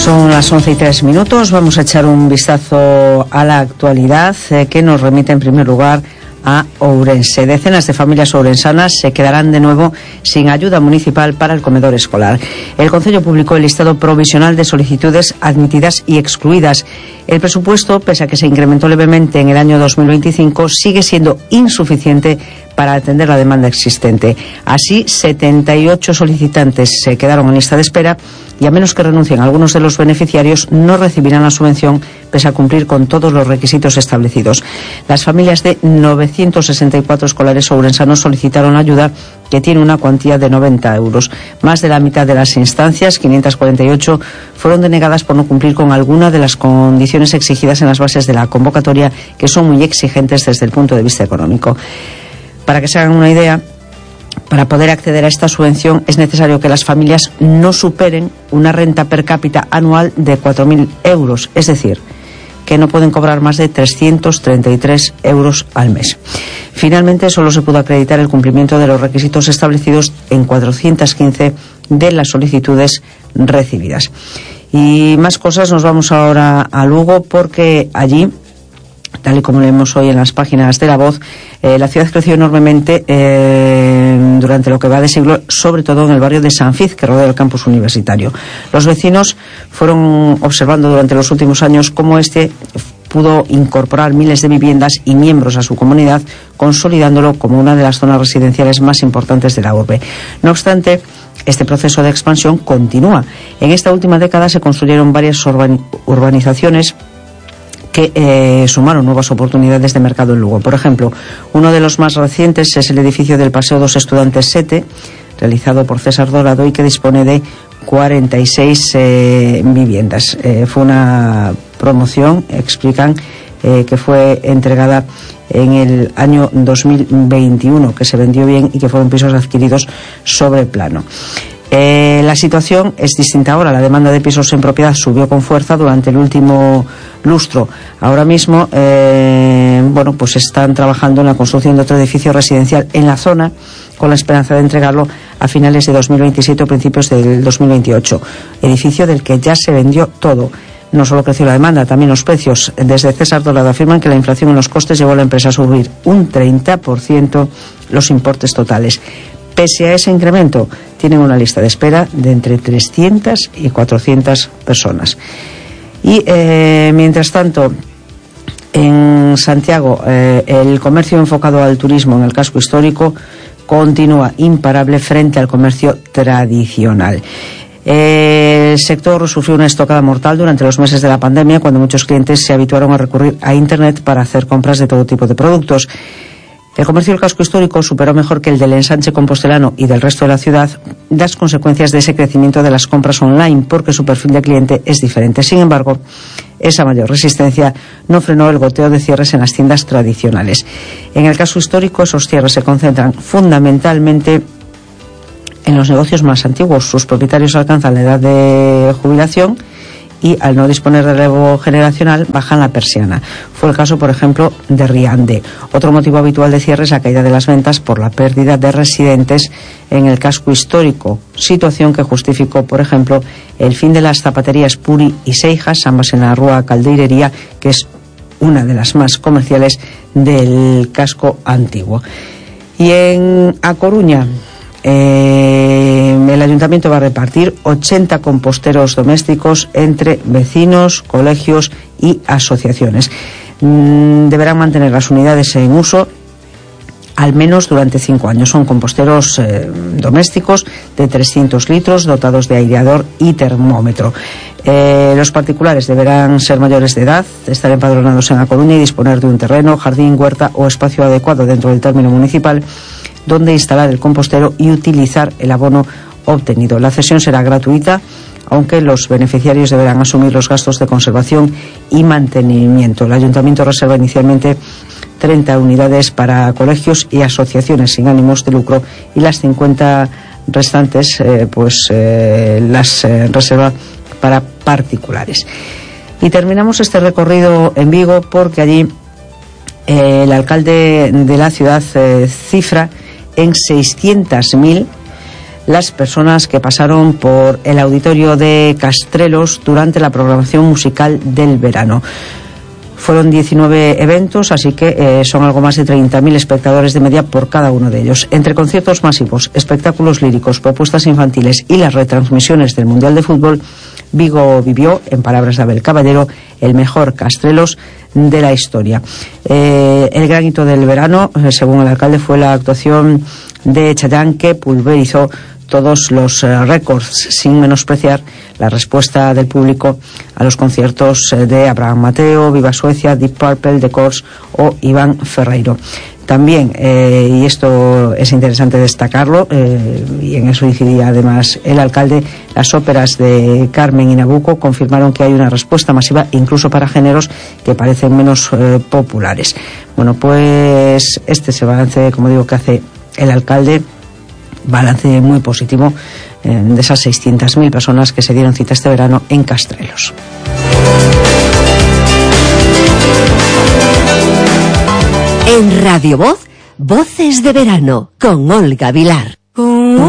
Son las 11:03. Vamos a echar un vistazo a la actualidad que nos remite en primer lugar a Ourense. Decenas de familias ourensanas se quedarán de nuevo sin ayuda municipal para el comedor escolar. El Concello publicó el listado provisional de solicitudes admitidas y excluidas. El presupuesto, pese a que se incrementó levemente en el año 2025, sigue siendo insuficiente para atender la demanda existente. Así, 78 solicitantes se quedaron en lista de espera y, a menos que renuncien algunos de los beneficiarios, no recibirán la subvención pese a cumplir con todos los requisitos establecidos. Las familias de 964 escolares ourensanos solicitaron ayuda, que tiene una cuantía de 90 euros. Más de la mitad de las instancias, 548, fueron denegadas por no cumplir con alguna de las condiciones exigidas en las bases de la convocatoria, que son muy exigentes desde el punto de vista económico. Para que se hagan una idea, para poder acceder a esta subvención es necesario que las familias no superen una renta per cápita anual de 4.000 euros, es decir, que no pueden cobrar más de 333 euros al mes. Finalmente, solo se pudo acreditar el cumplimiento de los requisitos establecidos en 415 de las solicitudes recibidas. Y más cosas, nos vamos ahora a Lugo, porque allí, tal y como leemos hoy en las páginas de La Voz, la ciudad creció enormemente durante lo que va de siglo, sobre todo en el barrio de San Fiz, que rodea el campus universitario. Los vecinos fueron observando durante los últimos años cómo este pudo incorporar miles de viviendas y miembros a su comunidad, consolidándolo como una de las zonas residenciales más importantes de la urbe. No obstante, este proceso de expansión continúa. En esta última década se construyeron varias urbanizaciones que sumaron nuevas oportunidades de mercado en Lugo. Por ejemplo, uno de los más recientes es el edificio del Paseo dos Estudantes 7, realizado por César Dorado y que dispone de 46 viviendas. Fue una promoción, explican, que fue entregada en el año 2021, que se vendió bien y que fueron pisos adquiridos sobre plano. La situación es distinta ahora. La demanda de pisos en propiedad subió con fuerza durante el último lustro. Ahora mismo, pues están trabajando en la construcción de otro edificio residencial en la zona, con la esperanza de entregarlo a finales de 2027 o principios del 2028. Edificio del que ya se vendió todo. No solo creció la demanda, también los precios. Desde César Dorado afirman que la inflación en los costes llevó a la empresa a subir un 30% los importes totales. Pese a ese incremento, tienen una lista de espera de entre 300 y 400 personas. Y mientras tanto, en Santiago, el comercio enfocado al turismo en el casco histórico continúa imparable frente al comercio tradicional. El sector sufrió una estocada mortal durante los meses de la pandemia, cuando muchos clientes se habituaron a recurrir a Internet para hacer compras de todo tipo de productos. El comercio del casco histórico superó mejor que el del ensanche compostelano y del resto de la ciudad las consecuencias de ese crecimiento de las compras online, porque su perfil de cliente es diferente. Sin embargo, esa mayor resistencia no frenó el goteo de cierres en las tiendas tradicionales. En el casco histórico, esos cierres se concentran fundamentalmente en los negocios más antiguos. Sus propietarios alcanzan la edad de jubilación y, al no disponer de relevo generacional, bajan la persiana. Fue el caso, por ejemplo, de Riande. Otro motivo habitual de cierre es la caída de las ventas por la pérdida de residentes en el casco histórico, situación que justificó, por ejemplo, el fin de las zapaterías Puri y Seijas, ambas en la Rúa Caldeirería, que es una de las más comerciales del casco antiguo. Y en A Coruña, el ayuntamiento va a repartir 80 composteros domésticos entre vecinos, colegios y asociaciones. Deberán mantener las unidades en uso al menos durante 5 años. Son composteros domésticos de 300 litros, dotados de aireador y termómetro. Los particulares deberán ser mayores de edad, estar empadronados en A Coruña y disponer de un terreno, jardín, huerta o espacio adecuado dentro del término municipal donde instalar el compostero y utilizar el abono obtenido. La cesión será gratuita, aunque los beneficiarios deberán asumir los gastos de conservación y mantenimiento. El ayuntamiento reserva inicialmente 30 unidades para colegios y asociaciones sin ánimos de lucro, y las 50 restantes las reserva para particulares. Y terminamos este recorrido en Vigo, porque allí el alcalde de la ciudad cifra en 600.000 las personas que pasaron por el auditorio de Castrelos durante la programación musical del verano. Fueron 19 eventos, así que son algo más de 30.000 espectadores de media por cada uno de ellos. Entre conciertos masivos, espectáculos líricos, propuestas infantiles y las retransmisiones del Mundial de Fútbol, Vigo vivió, en palabras de Abel Caballero, el mejor Castrelos de la historia. El gran hito del verano, según el alcalde, fue la actuación de Chayanne, que pulverizó todos los récords, sin menospreciar la respuesta del público a los conciertos de Abraham Mateo, Viva Suecia, Deep Purple, The Corrs o Iván Ferreiro. También, y esto es interesante destacarlo, y en eso incidía además el alcalde, las óperas de Carmen y Nabucco confirmaron que hay una respuesta masiva incluso para géneros que parecen menos populares. Bueno, pues este es el balance, como digo, que hace el alcalde. Balance muy positivo de esas 600.000 personas que se dieron cita este verano en Castrelos. En Radio Voz, Voces de Verano, con Olga Vilar.